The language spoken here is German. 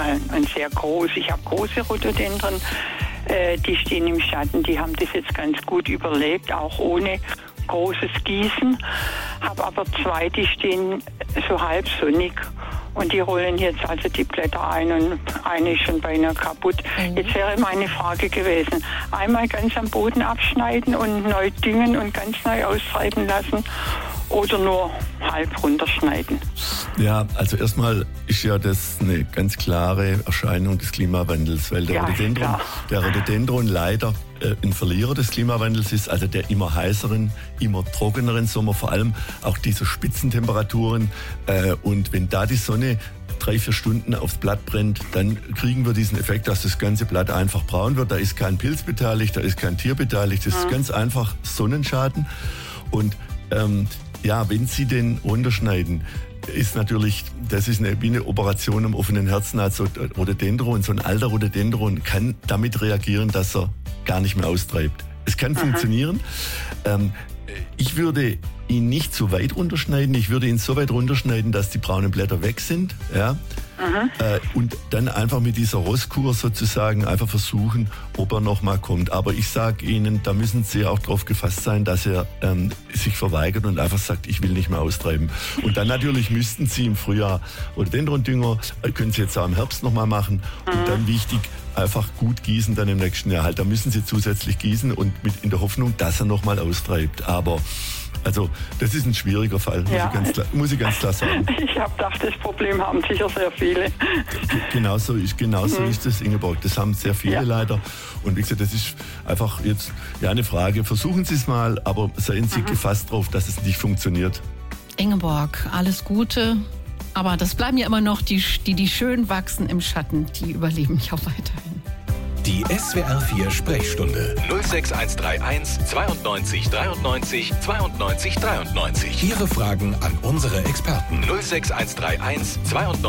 ein sehr groß. Ich habe große Rhododendron, die stehen im Schatten. Die haben das jetzt ganz gut überlebt, auch ohne großes Gießen. Habe aber 2, die stehen so halb sonnig. Und die rollen jetzt also die Blätter ein und eine ist schon beinahe kaputt. Jetzt wäre meine Frage gewesen, einmal ganz am Boden abschneiden und neu düngen und ganz neu austreiben lassen oder nur halb runterschneiden? Ja, also erstmal ist ja das eine ganz klare Erscheinung des Klimawandels, weil der Rhododendron leider ein Verlierer des Klimawandels ist, also der immer heißeren, immer trockeneren Sommer, vor allem auch diese Spitzentemperaturen. Und wenn da die Sonne 3-4 Stunden aufs Blatt brennt, dann kriegen wir diesen Effekt, dass das ganze Blatt einfach braun wird. Da ist kein Pilz beteiligt, da ist kein Tier beteiligt, das ist ganz einfach Sonnenschaden. Und wenn Sie den runterschneiden, ist natürlich, das ist wie eine Operation am offenen Herzen. Also Rhododendron, so ein alter Rhododendron kann damit reagieren, dass er gar nicht mehr austreibt. Es kann funktionieren. Ich würde ihn nicht so weit runterschneiden. Ich würde ihn so weit runterschneiden, dass die braunen Blätter weg sind. Ja? Und dann einfach mit dieser Rosskur sozusagen einfach versuchen, ob er noch mal kommt. Aber ich sage Ihnen, da müssen Sie auch drauf gefasst sein, dass er sich verweigert und einfach sagt, ich will nicht mehr austreiben. Und dann natürlich müssten Sie im Frühjahr Rhododendron-Dünger, können Sie jetzt auch im Herbst noch mal machen. Und dann wichtig, einfach gut gießen dann im nächsten Jahr. Halt, da müssen Sie zusätzlich gießen und in der Hoffnung, dass er noch mal austreibt. Aber also das ist ein schwieriger Fall, muss ich ganz klar sagen. Ich habe gedacht, das Problem haben sicher sehr viele. Genauso ist das, Ingeborg. Das haben sehr viele leider. Und wie gesagt, das ist einfach jetzt eine Frage. Versuchen Sie es mal, aber seien Sie gefasst drauf, dass es nicht funktioniert. Ingeborg, alles Gute. Aber das bleiben ja immer noch die schön wachsen im Schatten. Die überleben ja weiterhin. Die SWR 4 Sprechstunde 06131 92 93 92 93. Ihre Fragen an unsere Experten 06131 92